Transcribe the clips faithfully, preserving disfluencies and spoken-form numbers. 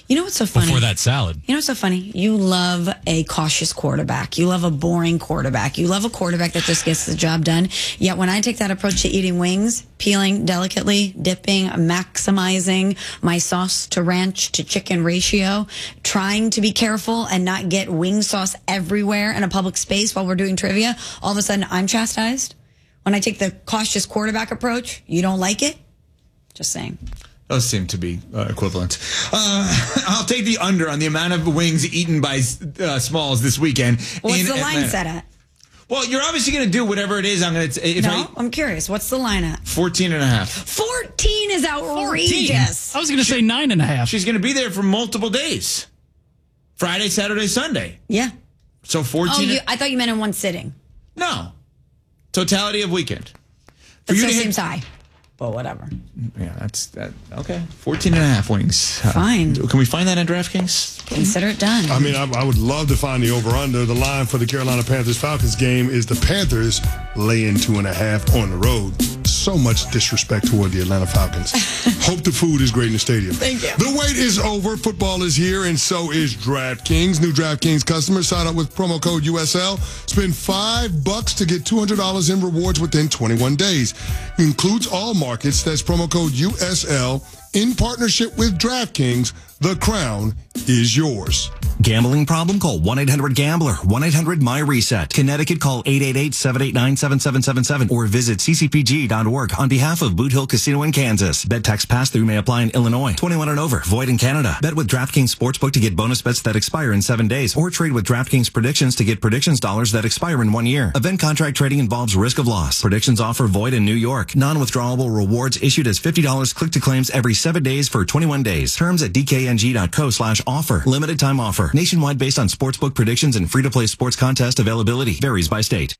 You know what's so funny? Before that salad. You know what's so funny? You love a cautious quarterback. You love a boring quarterback. You love a quarterback that just gets the job done. Yet when I take that approach to eating wings, peeling delicately, dipping, maximizing my sauce to ranch to chicken ratio, trying to be careful and not get wing sauce everywhere in a public space while we're doing trivia, all of a sudden I'm chastised. When I take the cautious quarterback approach, you don't like it? Just saying. Those seem to be uh, equivalent. Uh, I'll take the under on the amount of wings eaten by uh, Smalls this weekend. What's in the line Atlanta. set at? Well, you're obviously going to do whatever it is. I'm going to. No, I, I'm curious. What's the line at? fourteen and a half. fourteen is outrageous. I was going to say nine and a half. She's going to be there for multiple days. Friday, Saturday, Sunday. Yeah. So fourteen. Oh, you, I thought you meant in one sitting. No. Totality of weekend. That you still to hit- seems high. But whatever. Yeah, that's that. Okay. fourteen and a half wings. Uh, Fine. Can we find that on DraftKings? Consider it done. I mean, I, I would love to find the over-under. The line for the Carolina Panthers-Falcons game is the Panthers laying two and a half on the road. So much disrespect toward the Atlanta Falcons. Hope the food is great in the stadium. Thank you. The wait is over. Football is here, and so is DraftKings. New DraftKings customers sign up with promo code U S L. Spend five bucks to get two hundred dollars in rewards within twenty-one days. Includes all markets. That's promo code U S L. In partnership with DraftKings, the crown is yours. Gambling problem? Call one eight hundred gambler, one eight hundred my reset. Connecticut, call eight eight eight, seven eight nine, seven seven seven seven or visit c c p g dot org on behalf of Boot Hill Casino in Kansas. Bet tax pass-through may apply in Illinois. twenty-one and over. Void in Canada. Bet with DraftKings Sportsbook to get bonus bets that expire in seven days or trade with DraftKings Predictions to get predictions dollars that expire in one year. Event contract trading involves risk of loss. Predictions offer void in New York. Non-withdrawable rewards issued as fifty dollars click to claims every seven days for twenty-one days. Terms at d k n g dot co slash offer. Limited time offer. Nationwide based on sportsbook predictions and free-to-play sports contest availability. Varies by state.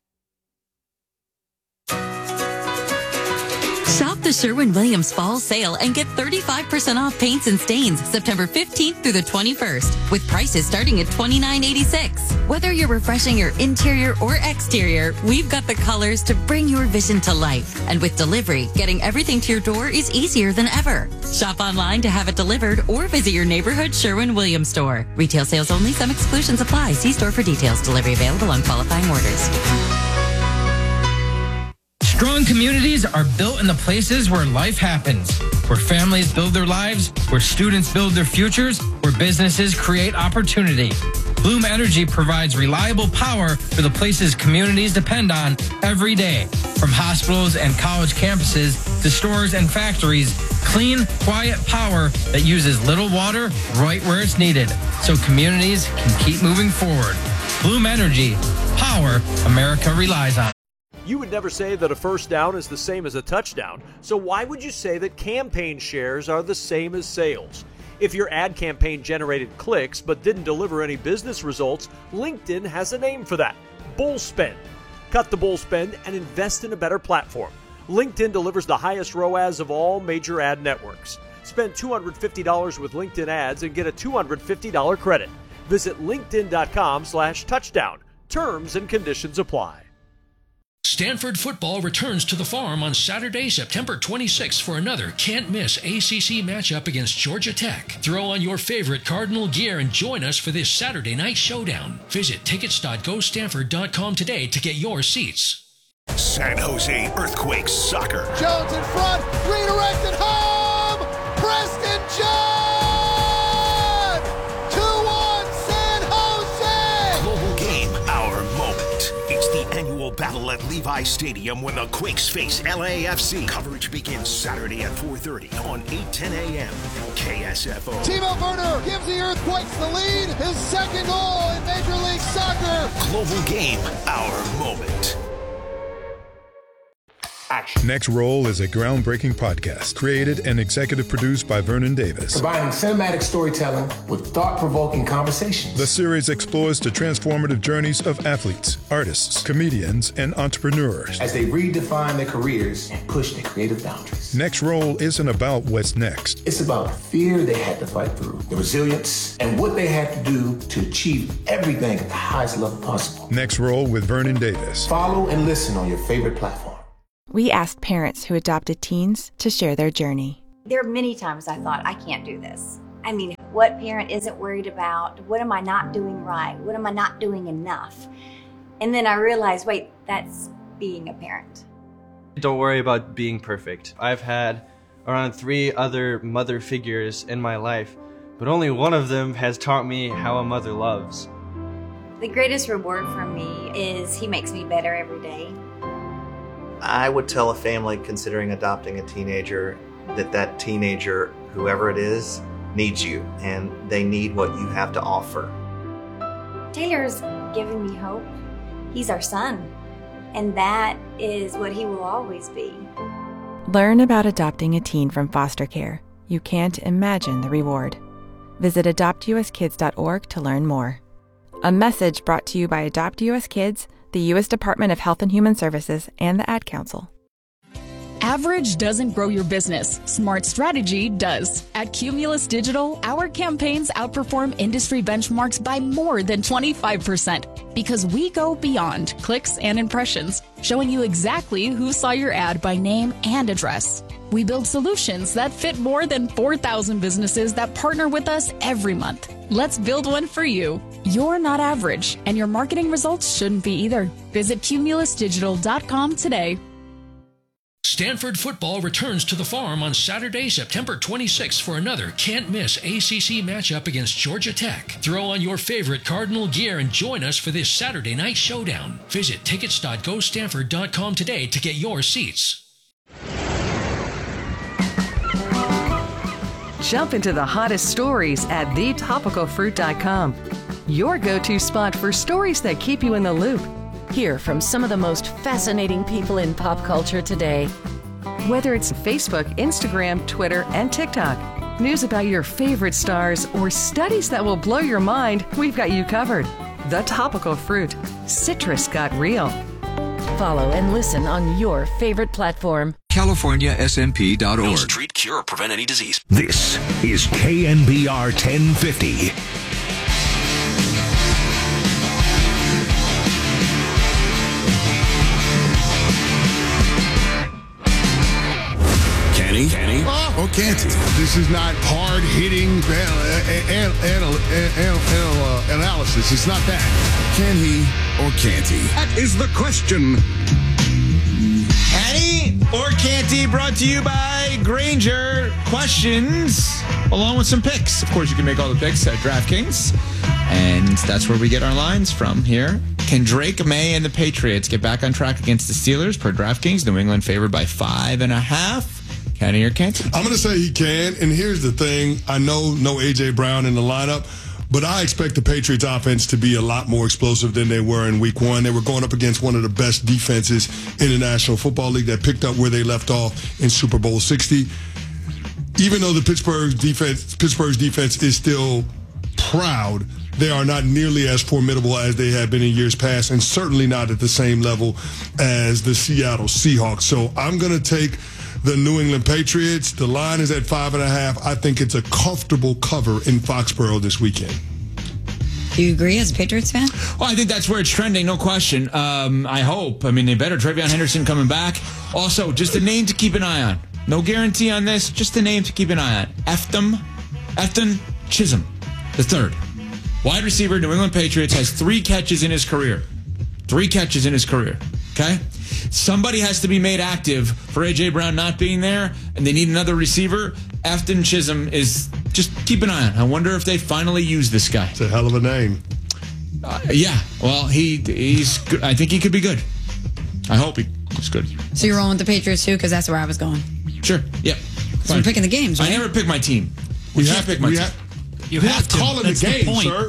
Shop the Sherwin-Williams Fall Sale and get thirty-five percent off paints and stains September fifteenth through the twenty-first with prices starting at twenty-nine eighty-six. Whether you're refreshing your interior or exterior, we've got the colors to bring your vision to life. And with delivery, getting everything to your door is easier than ever. Shop online to have it delivered or visit your neighborhood Sherwin-Williams store. Retail sales only. Some exclusions apply. See store for details. Delivery available on qualifying orders. Strong communities are built in the places where life happens, where families build their lives, where students build their futures, where businesses create opportunity. Bloom Energy provides reliable power for the places communities depend on every day. From hospitals and college campuses to stores and factories, clean, quiet power that uses little water right where it's needed, so communities can keep moving forward. Bloom Energy, power America relies on. You would never say that a first down is the same as a touchdown, so why would you say that campaign shares are the same as sales? If your ad campaign generated clicks but didn't deliver any business results, LinkedIn has a name for that: bull spend. Cut the bull spend and invest in a better platform. LinkedIn delivers the highest R O A S of all major ad networks. Spend two hundred fifty dollars with LinkedIn ads and get a two hundred fifty dollars credit. Visit linkedin.com slash touchdown. Terms and conditions apply. Stanford football returns to the Farm on Saturday, September twenty-sixth for another can't-miss A C C matchup against Georgia Tech. Throw on your favorite Cardinal gear and join us for this Saturday night showdown. Visit tickets dot go stanford dot com today to get your seats. San Jose Earthquakes soccer. Jones in front, redirected home! Preston Jones! two one San Jose! Global game, our moment. It's the annual battle at Levi Stadium when the Quakes face L A F C. Coverage begins Saturday at four thirty on eight ten a.m. K S F O. Timo Werner gives the Earthquakes the lead. His second goal in Major League Soccer. Global game, our moment. Action. Next Roll is a groundbreaking podcast created and executive produced by Vernon Davis. Combining cinematic storytelling with thought-provoking conversations. The series explores the transformative journeys of athletes, artists, comedians, and entrepreneurs as they redefine their careers and push their creative boundaries. Next Roll isn't about what's next. It's about the fear they had to fight through, the resilience, and what they had to do to achieve everything at the highest level possible. Next Roll with Vernon Davis. Follow and listen on your favorite platform. We asked parents who adopted teens to share their journey. There are many times I thought, I can't do this. I mean, what parent isn't worried about, what am I not doing right? What am I not doing enough? And then I realized, wait, that's being a parent. Don't worry about being perfect. I've had around three other mother figures in my life, but only one of them has taught me how a mother loves. The greatest reward for me is he makes me better every day. I would tell a family considering adopting a teenager that that teenager, whoever it is, needs you, and they need what you have to offer. Taylor's giving me hope. He's our son, and that is what he will always be. Learn about adopting a teen from foster care. You can't imagine the reward. Visit adopt u s kids dot org to learn more. A message brought to you by Adopt U S Kids, the U S Department of Health and Human Services, and the Ad Council. Average doesn't grow your business. Smart strategy does. At Cumulus Digital, our campaigns outperform industry benchmarks by more than twenty-five percent because we go beyond clicks and impressions, showing you exactly who saw your ad by name and address. We build solutions that fit more than four thousand businesses that partner with us every month. Let's build one for you. You're not average, and your marketing results shouldn't be either. Visit cumulus digital dot com today. Stanford football returns to the Farm on Saturday, September twenty-sixth for another can't-miss A C C matchup against Georgia Tech. Throw on your favorite Cardinal gear and join us for this Saturday night showdown. Visit tickets dot go stanford dot com today to get your seats. Jump into the hottest stories at the topical fruit dot com. Your go-to spot for stories that keep you in the loop. Hear from some of the most fascinating people in pop culture today. Whether it's Facebook, Instagram, Twitter, and TikTok, news about your favorite stars, or studies that will blow your mind, we've got you covered. The Topical Fruit. Citrus got real. Follow and listen on your favorite platform. California S N P dot org. Pills treat, cure, or prevent any disease. This is K N B R ten fifty. Kenny? Kenny? Oh, or can't he? This is not hard-hitting anal- anal- anal- anal- uh, analysis. It's not that. Can he or can't he? That is the question. Can he or can't he? Brought to you by Granger. Questions along with some picks. Of course, you can make all the picks at DraftKings. And that's where we get our lines from here. Can Drake May and the Patriots get back on track against the Steelers per DraftKings? New England favored by five and a half. Can he or can't he? I'm going to say he can. And here's the thing. I know no A J. Brown in the lineup, but I expect the Patriots offense to be a lot more explosive than they were in week one. They were going up against one of the best defenses in the National Football League that picked up where they left off in Super Bowl sixty. Even though the Pittsburgh defense, Pittsburgh's defense is still proud, they are not nearly as formidable as they have been in years past, and certainly not at the same level as the Seattle Seahawks. So I'm going to take the New England Patriots. The line is at five and a half. I think it's a comfortable cover in Foxborough this weekend. Do you agree as a Patriots fan? Well, I think that's where it's trending, no question. Um, I hope. I mean, they better. Travion Henderson coming back. Also, just a name to keep an eye on. No guarantee on this. Just a name to keep an eye on. Efton, Efton Chisholm, the third. Wide receiver, New England Patriots, has three catches in his career. Three catches in his career. Okay? Somebody has to be made active for A J. Brown not being there, and they need another receiver. Efton Chisholm is, just keep an eye on. I wonder if they finally use this guy. It's a hell of a name. Uh, yeah, well, he he's good. I think he could be good. I hope he's good. So you're rolling with the Patriots too, because that's where I was going. Sure, yep. So we're picking the games, right? I never pick my team. We, we can't pick my team. Have, you We're have not to. calling That's the game,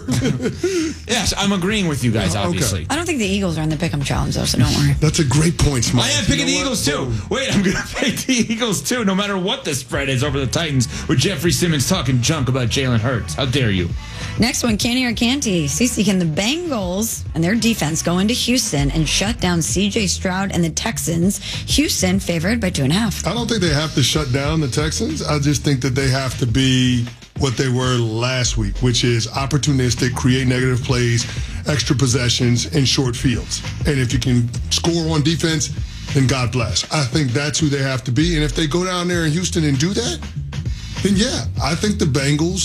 the sir. Yes, I'm agreeing with you guys, Oh, okay. obviously. I don't think the Eagles are in the pick'em challenge, though, so don't worry. That's a great point, Smart. I am picking the Eagles, too. Wait, I'm going to pick the Eagles, too, no matter what the spread is over the Titans, with Jeffrey Simmons talking junk about Jalen Hurts. How dare you? Next one, can he or can't he? Cece, can the Bengals and their defense go into Houston and shut down C J Stroud and the Texans? Houston favored by two and a half. I don't think they have to shut down the Texans. I just think that they have to be what they were last week, which is opportunistic, create negative plays, extra possessions, and short fields. And if you can score on defense, then God bless. I think that's who they have to be. And if they go down there in Houston and do that, then yeah, I think the Bengals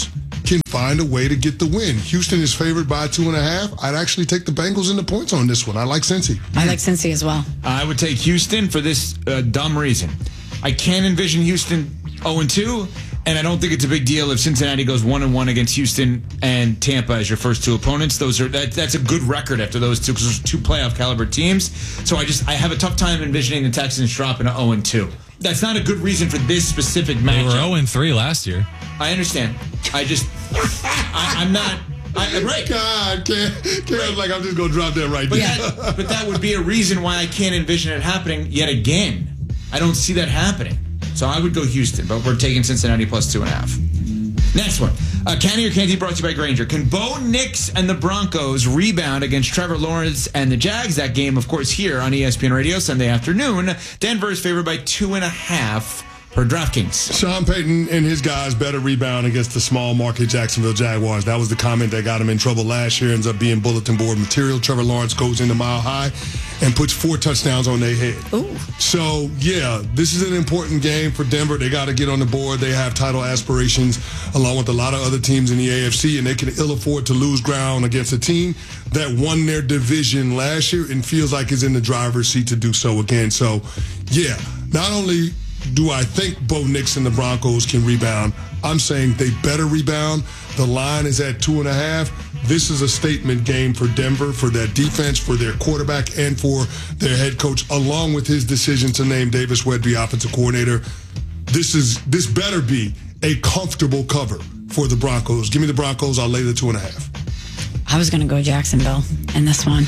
can find a way to get the win. Houston is favored by two and a half. I'd actually take the Bengals in the points on this one. I like Cincy. I like Cincy as well. I would take Houston for this uh, dumb reason. I can't envision Houston oh and two, and I don't think it's a big deal if Cincinnati goes one and one against Houston and Tampa as your first two opponents. Those are that, that's a good record after those two, because those are two playoff caliber teams. So I just I have a tough time envisioning the Texans dropping to oh and two. That's not a good reason for this specific matchup. They were oh and three last year. I understand. I just I, I'm not. I, right. God, can't, can't like I'm just gonna drop that right but there. That, but that would be a reason why I can't envision it happening yet again. I don't see that happening. So I would go Houston, but we're taking Cincinnati plus two and a half. Next one. Uh, Canty or Canty brought to you by Grainger. Can Bo Nix and the Broncos rebound against Trevor Lawrence and the Jags? That game, of course, here on E S P N Radio Sunday afternoon. Denver is favored by two and a half per DraftKings. Sean Payton and his guys better rebound against the small market Jacksonville Jaguars. That was the comment that got him in trouble last year. Ends up being bulletin board material. Trevor Lawrence goes into Mile High and puts four touchdowns on their head. Ooh. So, yeah, this is an important game for Denver. They got to get on the board. They have title aspirations along with a lot of other teams in the A F C, and they can ill afford to lose ground against a team that won their division last year and feels like is in the driver's seat to do so again. So, yeah, not only do I think Bo Nix and the Broncos can rebound, I'm saying they better rebound. The line is at two and a half. This is a statement game for Denver, for their defense, for their quarterback, and for their head coach, along with his decision to name Davis Webb the offensive coordinator. This is this better be a comfortable cover for the Broncos. Give me the Broncos. I'll lay the two and a half. I was going to go Jacksonville in this one.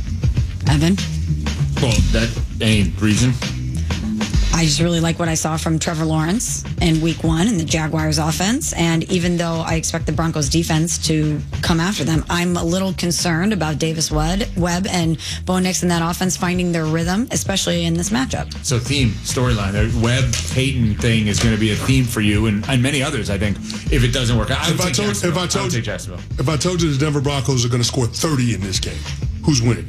Evan? Well, that any reason? I just really like what I saw from Trevor Lawrence in week one in the Jaguars offense. And even though I expect the Broncos defense to come after them, I'm a little concerned about Davis Webb and Bo Nix in that offense finding their rhythm, especially in this matchup. So theme, storyline, the Webb-Payton thing is going to be a theme for you and, and many others, I think, if it doesn't work out. I would if, I take told, Jacksonville. if I told I would take Jacksonville. If I told you the Denver Broncos are going to score thirty in this game, who's winning?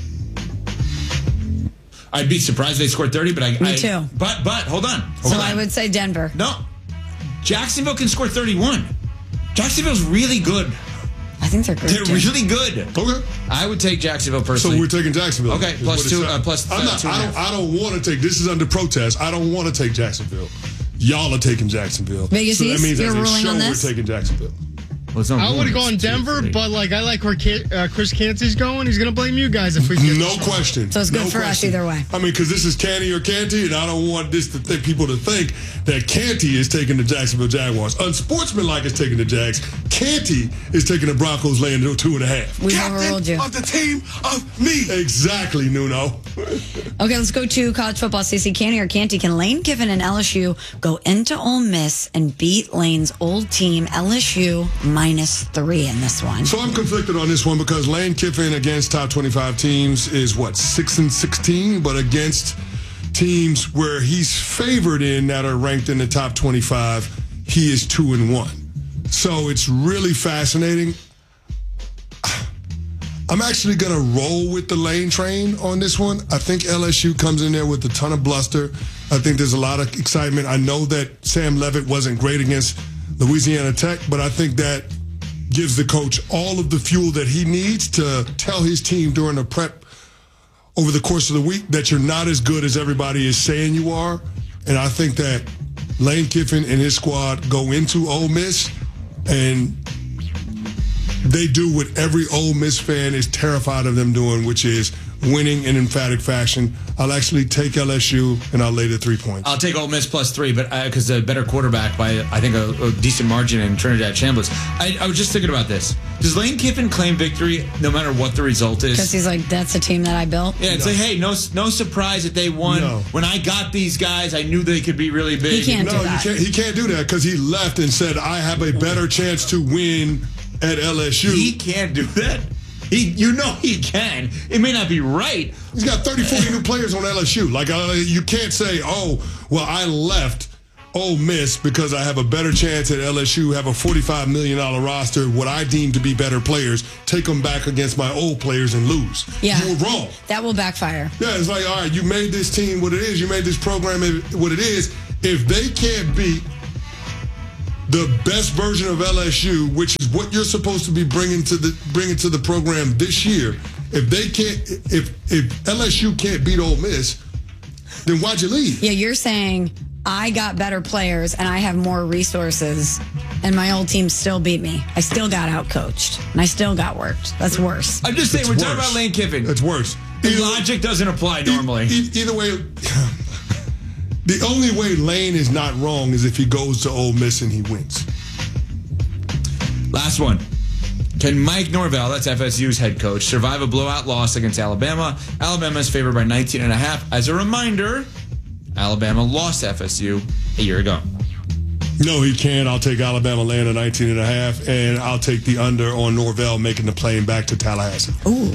I'd be surprised if they scored thirty, but I... Me I, too. But, but, hold on. Hold so on. I would say Denver. No. Jacksonville can score thirty-one. Jacksonville's really good. I think they're good, They're too. really good. Okay. I would take Jacksonville personally. So we're taking Jacksonville. Okay, plus two, uh, plus I'm uh, not, two and a I don't, half. I don't want to take, this is under protest. I don't want to take Jacksonville. Y'all are taking Jacksonville. Vegas so that East, means you're as a ruling show, on this? we're taking Jacksonville. Well, it's not I would ruling, have gone it's two, Denver, three. but like I like where Can- uh, Chris Canty's going. He's going to blame you guys if we get No this question. So it's good no for us question. either way. I mean, because this is Canty or Canty, and I don't want this to think people to think that Canty is taking the Jacksonville Jaguars. Unsportsmanlike is taking the Jags. Canty is taking the Broncos laying to two and a half. We've overruled you. Of the team of me. Exactly, Nuno. Okay, let's go to college football. C C, Canty or Canty, can Lane Kiffin and L S U go into Ole Miss and beat Lane's old team, L S U, minus three in this one? So I'm conflicted on this one because Lane Kiffin against top twenty-five teams is what, six and sixteen, but against teams where he's favored in that are ranked in the top twenty-five, he is two and one. So it's really fascinating. I'm actually going to roll with the Lane train on this one. I think L S U comes in there with a ton of bluster. I think there's a lot of excitement. I know that Sam Levitt wasn't great against Louisiana Tech, but I think that gives the coach all of the fuel that he needs to tell his team during the prep over the course of the week that you're not as good as everybody is saying you are. And I think that Lane Kiffin and his squad go into Ole Miss and they do what every Ole Miss fan is terrified of them doing, which is winning in emphatic fashion. I'll actually take L S U, and I'll lay the three points. I'll take Ole Miss plus three, but because a better quarterback by, I think, a, a decent margin in Trinidad Chambliss. I, I was just thinking about this. Does Lane Kiffin claim victory no matter what the result is? Because he's like, that's a team that I built. Yeah, it's No. like, hey, no no surprise that they won. No. When I got these guys, I knew they could be really big. He can't no, do that. You can't, he can't do that because he left and said, I have a better chance to win at L S U. He can't do that. He, you know he can. It may not be right. He's got thirty, forty new players on L S U. Like, uh, you can't say, oh, well, I left Ole Miss because I have a better chance at L S U, have a forty-five million dollars roster, what I deem to be better players, take them back against my old players and lose. Yeah. You're wrong. That will backfire. Yeah, it's like, all right, you made this team what it is. You made this program what it is. If they can't beat the best version of L S U, which is what you're supposed to be bringing to the bringing to the program this year, if they can't, if if L S U can't beat Ole Miss, then why'd you leave? Yeah, you're saying I got better players and I have more resources, and my old team still beat me. I still got outcoached, and I still got worked. That's worse. I'm just saying, It's we're worse. talking about Lane Kiffin. It's worse. The logic doesn't apply normally. E- either way, the only way Lane is not wrong is if he goes to Ole Miss and he wins. Last one. Can Mike Norvell, that's F S U's head coach, survive a blowout loss against Alabama? Alabama is favored by nineteen and a half. As a reminder, Alabama lost F S U a year ago. No, he can't. I'll take Alabama laying a nineteen and a half, and I'll take the under on Norvell making the plane back to Tallahassee. Ooh.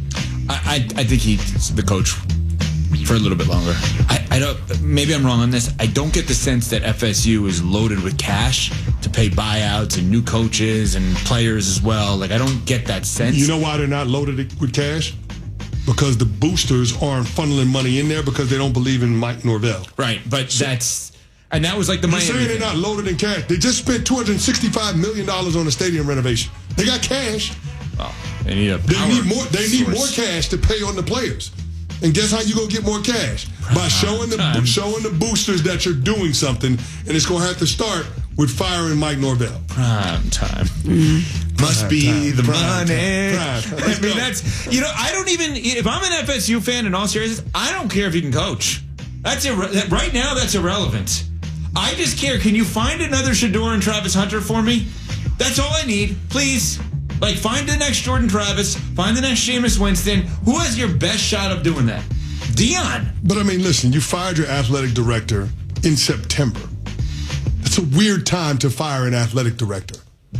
I, I, I think he's the coach for a little bit longer. I, I don't. Maybe I'm wrong on this. I don't get the sense that F S U is loaded with cash to pay buyouts and new coaches and players as well. Like, I don't get that sense. You know why they're not loaded with cash? Because the boosters aren't funneling money in there because they don't believe in Mike Norvell. Right, but so, that's and that was like the You're Miami saying they're thing. not loaded in cash. They just spent two hundred sixty-five million dollars on a stadium renovation. They got cash. Well, they need a They power need more. They need source. more cash to pay on the players. And guess how you gonna get more cash? By showing the time. showing the boosters that you're doing something, and it's gonna have to start with firing Mike Norvell. Prime time. Mm-hmm. Must Prime be time. the Prime money. time. Prime time. I Let's mean, go. that's, you know, I don't even, if I'm an F S U fan in all seriousness, I don't care if you can coach. That's irre- Right now, that's irrelevant. I just care, can you find another Shador and Travis Hunter for me? That's all I need. Please. Like, find the next Jordan Travis, find the next Jameis Winston. Who has your best shot of doing that? Dion. But I mean, listen, you fired your athletic director in September. That's a weird time to fire an athletic director.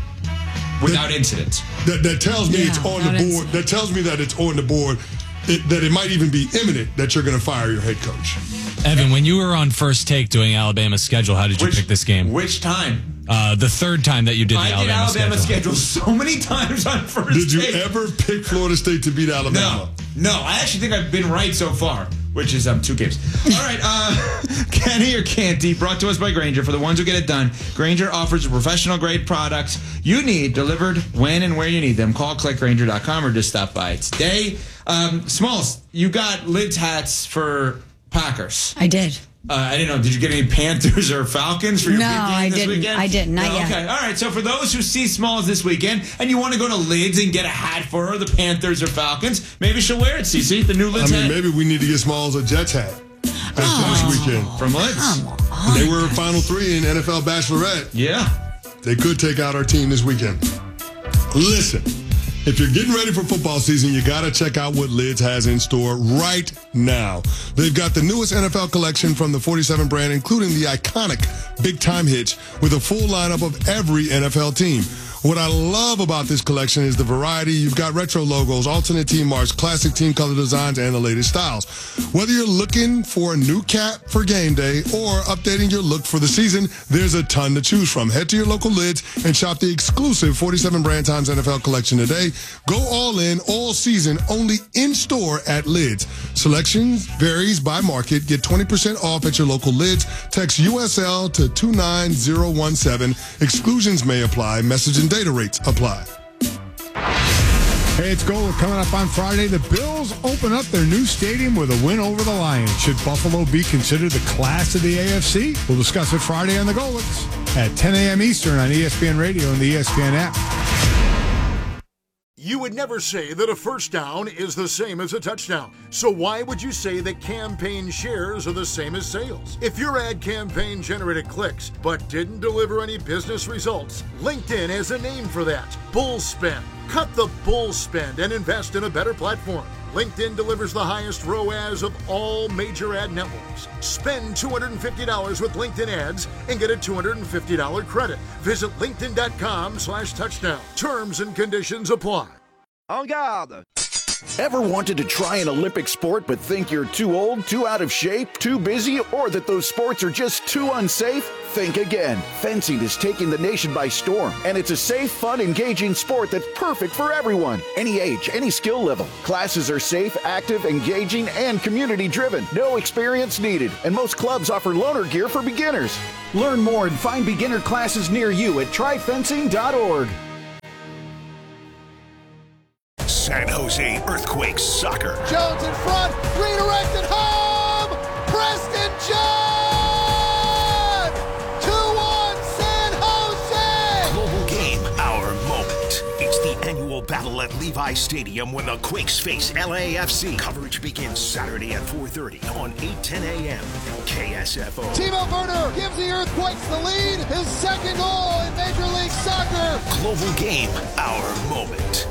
Without that, incident. That, that tells me Yeah, it's on the without board. incident. That tells me that it's on the board. It, that it might even be imminent that you're going to fire your head coach. Evan, when you were on First Take doing Alabama's schedule, how did you Which- pick this game? Which time? Uh, the third time that you did the I did Alabama, Alabama schedule. schedule so many times on First Did you Take. ever pick Florida State to beat Alabama? No, no. I actually think I've been right so far, which is um two games. All right, uh, Kenny or Canty, brought to us by Grainger. For the ones who get it done, Grainger offers professional grade products you need delivered when and where you need them. Call click grainger dot com or just stop by today. Um, Smalls, you got lids hats for Packers. I did. Uh, I didn't know. Did you get any Panthers or Falcons for your No, big game I this didn't. weekend? I didn't. Not No, yet. Okay. All right. So for those who see Smalls this weekend and you want to go to Lids and get a hat for her, the Panthers or Falcons, maybe she'll wear it, Cece, the new I Lids mean, hat. maybe we need to get Smalls a Jets hat this, Oh. this weekend. From Lids. They were Final Three in N F L Bachelorette. Yeah. They could take out our team this weekend. Listen, if you're getting ready for football season, you got to check out what Lids has in store right now. They've got the newest N F L collection from the forty-seven brand, including the iconic Big Time Hitch with a full lineup of every N F L team. What I love about this collection is the variety. You've got retro logos, alternate team marks, classic team color designs, and the latest styles. Whether you're looking for a new cap for game day or updating your look for the season, there's a ton to choose from. Head to your local Lids and shop the exclusive forty-seven Brand Times N F L collection today. Go all in all season, only in store at Lids. Selections varies by market. Get twenty percent off at your local Lids. Text U S L to two nine zero one seven. Exclusions may apply. Message and data rates apply. Hey, it's Gold coming up on Friday. The Bills open up their new stadium with a win over the Lions. Should Buffalo be considered the class of the A F C? We'll discuss it Friday on the Golets at ten a.m. Eastern on E S P N Radio and the E S P N app. You would never say that a first down is the same as a touchdown. So why would you say that campaign shares are the same as sales? If your ad campaign generated clicks but didn't deliver any business results, LinkedIn has a name for that: bull spend. Cut the bull spend and invest in a better platform. LinkedIn delivers the highest R O A S of all major ad networks. Spend two hundred fifty dollars with LinkedIn ads and get a two hundred fifty dollars credit. Visit linkedin dot com slash touchdown. Terms and conditions apply. En garde! Ever wanted to try an Olympic sport but think you're too old, too out of shape, too busy, or that those sports are just too unsafe? Think again. Fencing is taking the nation by storm, and it's a safe, fun, engaging sport that's perfect for everyone. Any age, any skill level. Classes are safe, active, engaging, and community-driven. No experience needed, and most clubs offer loaner gear for beginners. Learn more and find beginner classes near you at try fencing dot org. San Jose Earthquakes soccer. Jones in front, redirected home! Preston John! two one San Jose! Global game, our moment. It's the annual battle at Levi Stadium when the Quakes face L A F C. Coverage begins Saturday at four thirty on eight ten a.m. K S F O. Timo Werner gives the Earthquakes the lead. His second goal in Major League Soccer. Global game, our moment.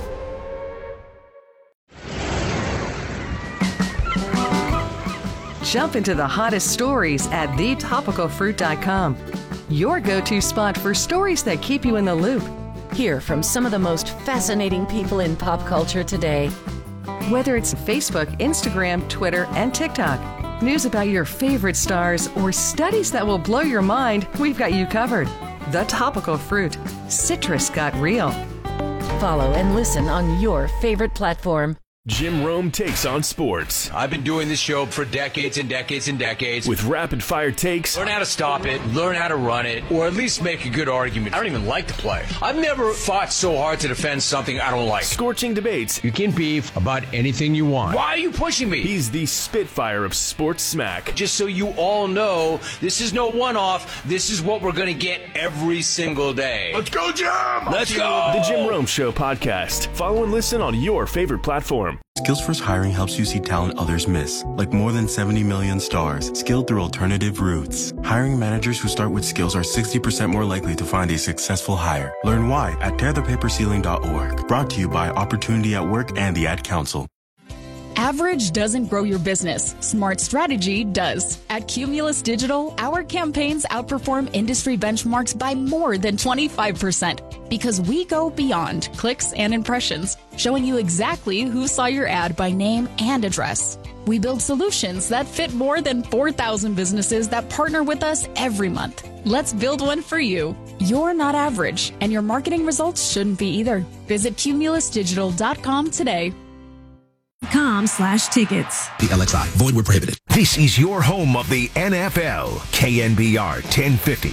Jump into the hottest stories at the topical fruit dot com. Your go-to spot for stories that keep you in the loop. Hear from some of the most fascinating people in pop culture today. Whether it's Facebook, Instagram, Twitter, and TikTok, news about your favorite stars, or studies that will blow your mind, we've got you covered. The Topical Fruit. Citrus got real. Follow and listen on your favorite platform. Jim Rome takes on sports. I've been doing this show for decades and decades and decades. With rapid fire takes. Learn how to stop it, learn how to run it, or at least make a good argument. I don't even like to play. I've never fought so hard to defend something I don't like. Scorching debates. You can beef about anything you want. Why are you pushing me? He's the Spitfire of sports smack. Just so you all know, this is no one-off. This is what we're going to get every single day. Let's go, Jim! Let's go! The Jim Rome Show podcast. Follow and listen on your favorite platform. Skills First Hiring helps you see talent others miss, like more than seventy million stars, skilled through alternative routes. Hiring managers who start with skills are sixty percent more likely to find a successful hire. Learn why at tear the paper ceiling dot org. Brought to you by Opportunity at Work and the Ad Council. Average doesn't grow your business. Smart strategy does. At Cumulus Digital, our campaigns outperform industry benchmarks by more than twenty-five percent because we go beyond clicks and impressions, showing you exactly who saw your ad by name and address. We build solutions that fit more than four thousand businesses that partner with us every month. Let's build one for you. You're not average, and your marketing results shouldn't be either. Visit cumulus digital dot com today. Com slash tickets. The L X I. Void where prohibited. This is your home of the N F L. K N B R ten fifty.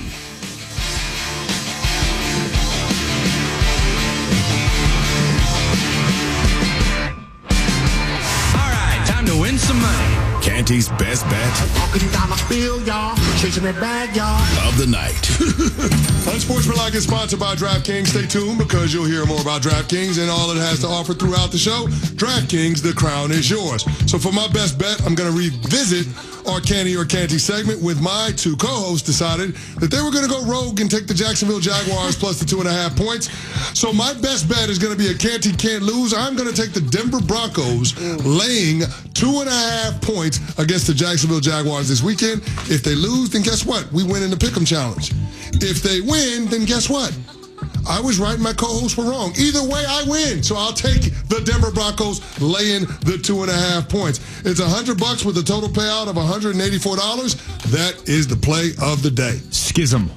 All right, time to win some money. Canty's best bet Walking down the field, y'all. Chasing that bag, y'all. of the night. Unsportsmanlike is sponsored by DraftKings. Stay tuned because you'll hear more about DraftKings and all it has to offer throughout the show. DraftKings, the crown is yours. So for my best bet, I'm going to revisit our Canty or Canty segment with my two co-hosts decided that they were going to go rogue and take the Jacksonville Jaguars plus the two and a half points. So my best bet is going to be a Canty can't lose. I'm going to take the Denver Broncos laying two and a half points against the Jacksonville Jaguars this weekend. If they lose, then guess what? We win in the Pick'em Challenge. If they win, then guess what? I was right, my co-hosts were wrong. Either way, I win. So I'll take the Denver Broncos laying the two and a half points. It's a hundred bucks with a total payout of one hundred eighty-four dollars. That is the play of the day. Schism.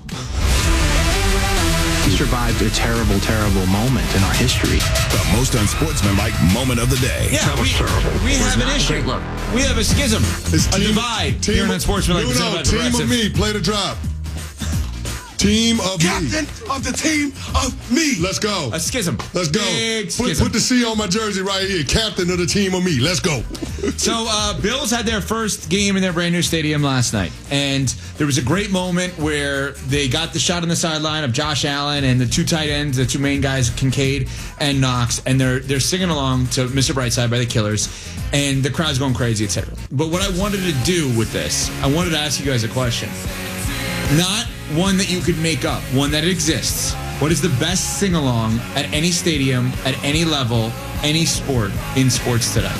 He survived a terrible, terrible moment in our history. The most unsportsmanlike moment of the day. Yeah, we, we have an issue. We have a schism. It's a team, divide. Team, here in Unsportsmanlike. no, no, team of me. Play the drop. Team of Captain me. of the team of me. Let's go. A schism. Let's go. Big Put, schism. put the C on my jersey right here. Captain of the team of me. Let's go. So, uh, Bills had their first game in their brand new stadium last night. And there was a great moment where they got the shot on the sideline of Josh Allen and the two tight ends, the two main guys, Kincaid and Knox. And they're they're singing along to Mister Brightside by the Killers. And the crowd's going crazy, et cetera. But what I wanted to do with this, I wanted to ask you guys a question. Not one that you could make up, one that exists. What is the best sing-along at any stadium, at any level, any sport in sports today?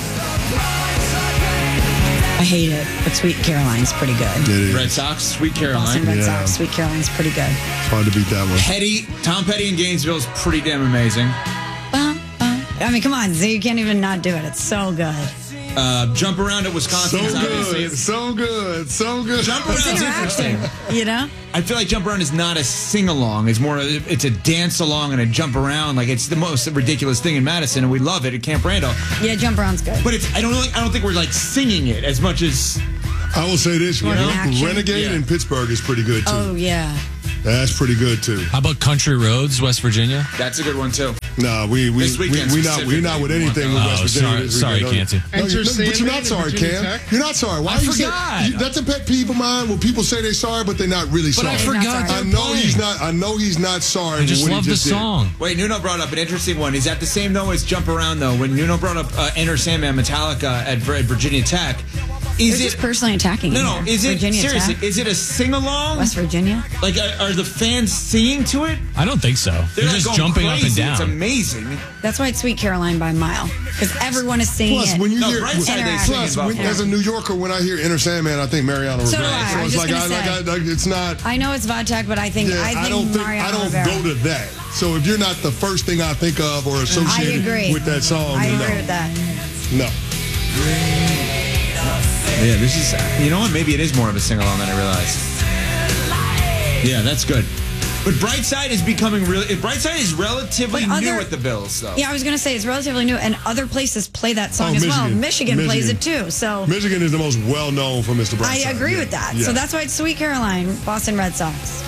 I hate it, but Sweet Caroline's pretty good. Red Sox, Sweet Caroline. Boston Red Yeah. Sox, Sweet Caroline's pretty good. It's hard to beat that one. Petty, Tom Petty in Gainesville is pretty damn amazing. I mean, come on, Z, you can't even not do it. It's so good. Uh, jump around at Wisconsin. So good, so good, so good. Jump around is interesting. You know? I feel like jump around is not a sing along. It's more, it's a dance along and a jump around. Like it's the most ridiculous thing in Madison, and we love it at Camp Randall. Yeah, jump around's good. But it's I don't I don't think we're like singing it as much as. I will say this: More action. Renegade Yeah. in Pittsburgh is pretty good too. Oh yeah. That's pretty good too. How about Country Roads, West Virginia? That's a good one too. No, we we This we, weekend we not we not with anything with Oh, West Virginia. sorry- this sorry, weekend. Canty. No, you, Enter no, but you're Sandman not and sorry, Virginia Cam. Tech? You're not sorry. Why I you say- forgot. you- that's a pet peeve of mine when people say they're sorry, but they're not really But sorry. I forgot I they're know playing. he's not. I know he's not sorry. I just for what love he the just did. song. Wait, Nuno brought up an interesting one. Is that the same though as Jump Around though? When Nuno brought up uh, Enter Sandman Metallica at, at Virginia Tech, is They're it just personally attacking no you no? here. Is it Virginia seriously? Tech, Is it a sing along? West Virginia? Like are, are the fans singing to it? I don't think so. They're, like just going jumping up and crazy. It's down. amazing. That's why it's Sweet Caroline by a mile. Because everyone is singing Plus, it. when you No, hear right side they sing plus, in when, Buffalo. as a New Yorker, when I hear Enter Sandman, I think Mariano So do Rivera. I. I was it's just like, gonna I, like, say. I, like it's not. I know it's Vodtech, but I think Yeah, I think don't think Mariano I don't Rivera. go to that. So if you're not the first thing I think of or associated agree. with that song, I then agree no. with that. No. Yeah, this is. You know what? Maybe it is more of a sing along than I realized. Yeah, that's good. But Brightside is becoming really. Brightside is relatively But new other- with the Bills, though. Yeah, I was going to say it's relatively new, and other places play that song Oh, as well. Michigan. Michigan, plays Michigan. it too. So Michigan is the most well known for Mister I Brightside. agree Yeah. with that. Yeah. So that's why it's Sweet Caroline, Boston Red Sox.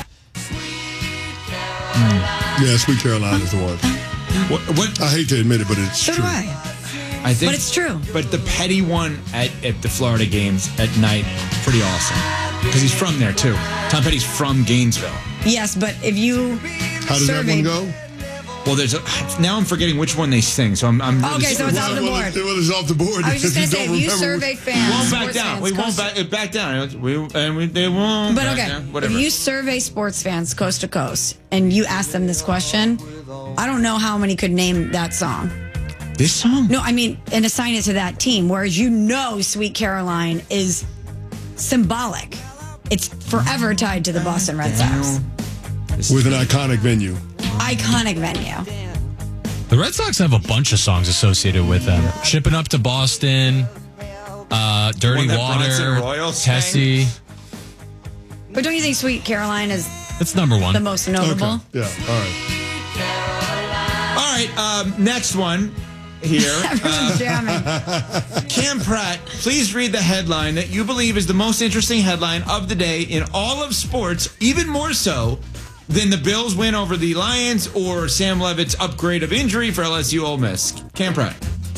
Yeah, Sweet Caroline is the one. What, what? I hate to admit it, but it's So true. do I. I think, But it's true. But the Petty one at, at the Florida games at night, pretty awesome. Because he's from there too. Tom Petty's from Gainesville. Yes, but if you How does surveyed, that one go? Well, there's a, now I'm forgetting which one they sing, so I'm. I'm really Okay, so it's sorry. off the well, board. It, well, it's off the board. I was just if going to say, don't if you remember surveyed which- fans, We won't back sports down. fans, We won't coast- back, back down. We and we, they won't. But back okay, down. Whatever. if you survey sports fans coast to coast and you ask them this question, I don't know how many could name that song. This song? No, I mean, and assign it to that team, whereas you know Sweet Caroline is symbolic. It's forever tied to the Boston Red Sox. with an iconic venue. Iconic venue. The Red Sox have a bunch of songs associated with them. Shipping Up to Boston, uh, Dirty One that Bronson Water, Royal sang. Tessie. But don't you think Sweet Caroline is That's number one. the most notable? Okay. Yeah, all right. All right, um, next one here. Everyone's jamming. Cam Pratt, please read the headline that you believe is the most interesting headline of the day in all of sports, even more so than the Bills win over the Lions or Sam Levitt's upgrade of injury for L S U Ole Miss. Cam Pratt.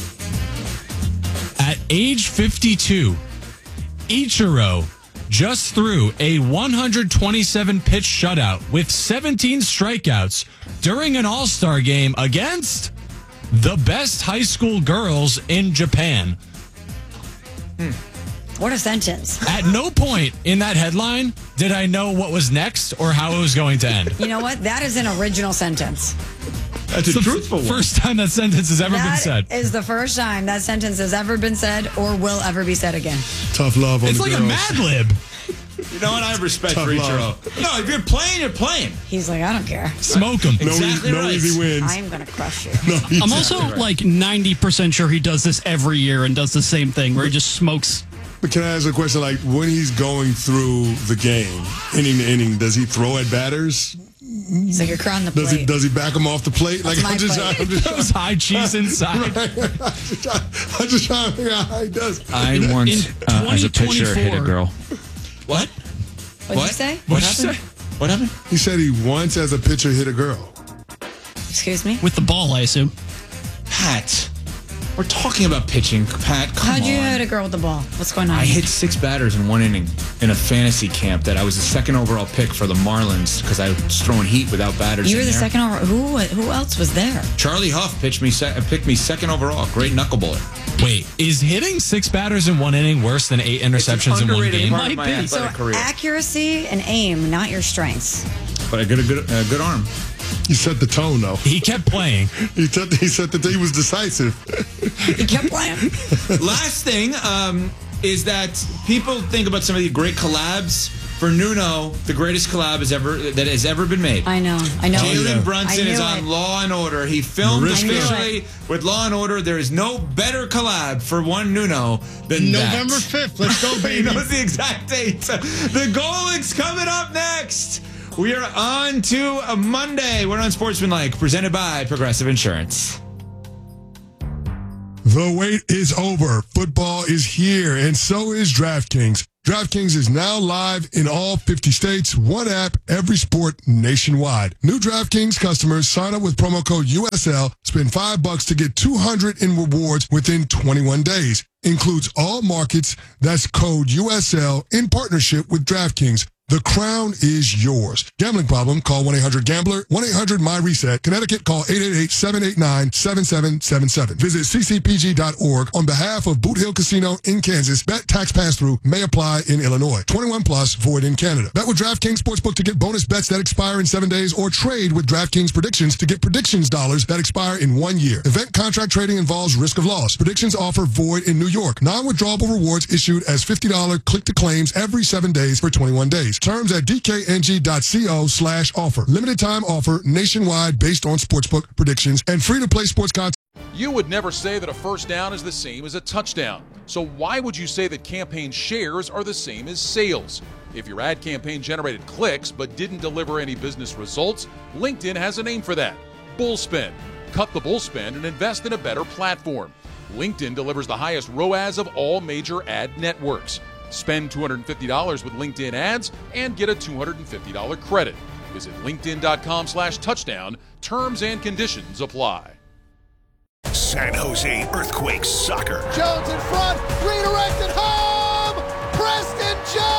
At age fifty-two, Ichiro just threw a one hundred twenty-seven pitch shutout with seventeen strikeouts during an All-Star game against the best high school girls in Japan. What a sentence. At no point in that headline did I know what was next or how it was going to end. You know what? That is an original sentence. That's a It's the truthful one. first time that sentence has ever been That said. is the first time that sentence has ever been said or will ever be said again. Tough love on It's the like a girls. Mad Lib. You know what? I have respect Tough for love. Ichiro. No, if you're playing, you're playing. He's like, I don't care. Smoke him. No, Exactly easy, no right. easy wins. I am going to crush you. No easy- I'm also like ninety percent sure he does this every year and does the same thing where he just smokes. But can I ask a question? Like, when he's going through the game, inning to inning, does he throw at batters? He's like, you're crying the Does he plate. does he back him off the plate? That's Like, my I'm just, plate. I'm just, Those high cheese inside. Right. I'm just trying- I'm just trying to figure out how he does. I once, In uh, as a pitcher, hit a twenty twenty-four girl. What? What'd What? you say? What What'd you happened? say? What happened? He said he once, as a pitcher, hit a girl. Excuse me? With the ball, I assume. Pat, we're talking about pitching. Pat, come How'd on. you hit a girl with the ball? What's going on? I hit six batters in one inning in a fantasy camp that I was the second overall pick for the Marlins because I was throwing heat without batters. You were in the there. second over. Who who else was there? Charlie Huff pitched me se- picked me second overall. Great knuckleballer. Wait, is hitting six batters in one inning worse than eight interceptions in one underrated game? part Might of my be. athletic So career. accuracy and aim, not your strengths. But I got a good, uh, good arm. He set the tone, though. He kept playing. He set, he set the he was decisive. He kept playing. Last thing um, is that people think about some of the great collabs for Nuno, the greatest collab has ever that has ever been made. I know. I know. Jalen Brunson is it. on Law and Order. He filmed Mariska. officially with Law and Order. There is no better collab for one Nuno than November that. fifth. Let's go, baby. He knows the exact date. The Golics coming up next. We are on to a Monday. We're on Sportsmanlike, presented by Progressive Insurance. The wait is over. Football is here, and so is DraftKings. DraftKings is now live in all fifty states. One app, every sport nationwide. New DraftKings customers sign up with promo code U S L, spend five bucks to get two hundred in rewards within twenty-one days. Includes all markets. That's code U S L in partnership with DraftKings. The crown is yours. Gambling problem? Call one eight hundred gambler. one eight hundred my reset. Connecticut, call eight eight eight, seven eight nine, seven seven seven seven. Visit c c p g dot org on behalf of Boot Hill Casino in Kansas. Bet tax pass-through may apply in Illinois. twenty-one plus, void in Canada. Bet with DraftKings Sportsbook to get bonus bets that expire in seven days, or trade with DraftKings Predictions to get predictions dollars that expire in one year. Event contract trading involves risk of loss. Predictions offer void in New York. Non-withdrawable rewards issued as fifty dollars click-to-claims every seven days for twenty-one days. Terms at d k n g dot co slash offer. Limited time offer nationwide based on sportsbook predictions and free to play sports content. You would never say that a first down is the same as a touchdown. So why would you say that campaign shares are the same as sales? If your ad campaign generated clicks but didn't deliver any business results, LinkedIn has a name for that. Bullspend. Cut the bull spend and invest in a better platform. LinkedIn delivers the highest R O A S of all major ad networks. Spend two hundred fifty dollars with LinkedIn ads and get a two hundred fifty dollars credit. Visit linkedin.com slash touchdown. Terms and conditions apply. San Jose Earthquakes soccer. Jones in front, redirected home. Preston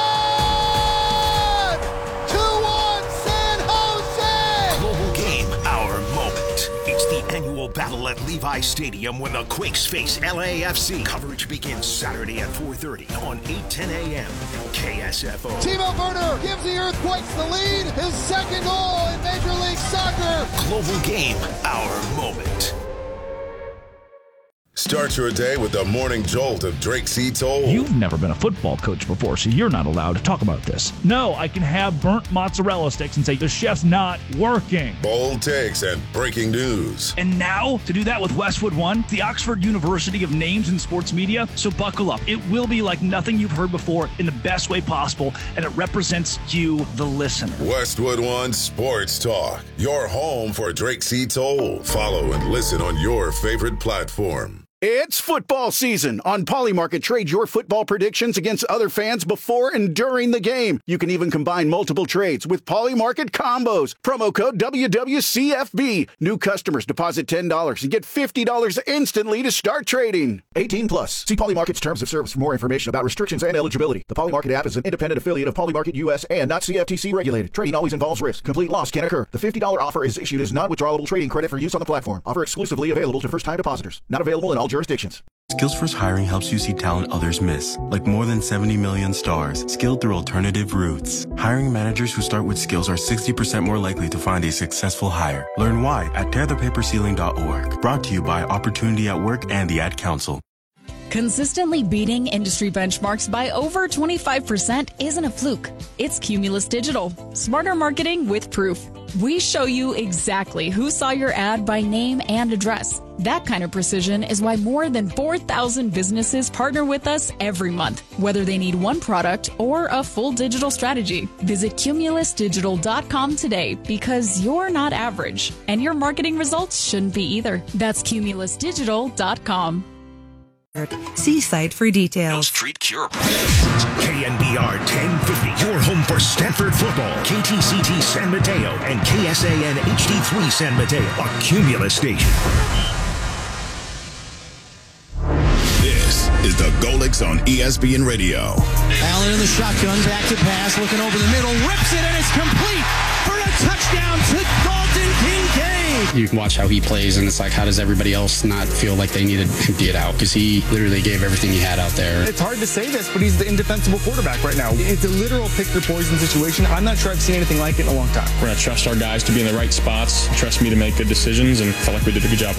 John. two one San Jose. Global game, our moment. It's the annual battle at Levi Stadium when the Quakes face L A F C. Coverage begins Saturday at four thirty on eight ten a.m. K S F O. Timo Werner gives the Earthquakes the lead. His second goal in Major League Soccer. Global game, our moment. Start your day with the morning jolt of Drake C. Toll. You've never been a football coach before, so you're not allowed to talk about this. No, I can have burnt mozzarella sticks and say, the chef's not working. Bold takes and breaking news. And now, to do that with Westwood One, the Oxford University of Names in Sports Media, so buckle up. It will be like nothing you've heard before in the best way possible, and it represents you, the listener. Westwood One Sports Talk, your home for Drake C. Toll. Follow and listen on your favorite platform. It's football season. On Polymarket, trade your football predictions against other fans before and during the game. You can even combine multiple trades with Polymarket combos. Promo code W W C F B. New customers deposit ten dollars and get fifty dollars instantly to start trading. eighteen plus. See Polymarket's terms of service for more information about restrictions and eligibility. The Polymarket app is an independent affiliate of Polymarket U S and not C F T C regulated. Trading always involves risk. Complete loss can occur. The fifty dollars offer is issued as non-withdrawable trading credit for use on the platform. Offer exclusively available to first-time depositors. Not available in all jurisdictions. Skillsforce Hiring helps you see talent others miss, like more than seventy million stars, skilled through alternative routes. Hiring managers who start with skills are sixty percent more likely to find a successful hire. Learn why at tear the paper ceiling dot org. Brought to you by Opportunity at Work and the Ad Council. Consistently beating industry benchmarks by over twenty-five percent isn't a fluke. It's Cumulus Digital. Smarter marketing with proof. We show you exactly who saw your ad by name and address. That kind of precision is why more than four thousand businesses partner with us every month, whether they need one product or a full digital strategy. Visit cumulus digital dot com today, because you're not average, and your marketing results shouldn't be either. That's cumulus digital dot com. See site for details. Street Cure. K N B R ten fifty, your home for Stanford football. K T C T San Mateo and K S A N H D three San Mateo, a Cumulus station. This is the Golics on E S P N Radio. Allen in the shotgun, back to pass, looking over the middle, rips it, and it's complete for a touchdown to Dalton Kincaid. You can watch how he plays, and it's like, how does everybody else not feel like they need to empty it out? Because he literally gave everything he had out there. It's hard to say this, but he's the indefensible quarterback right now. It's a literal pick-your-poison situation. I'm not sure I've seen anything like it in a long time. We're going to trust our guys to be in the right spots, trust me to make good decisions, and felt like we did a good job.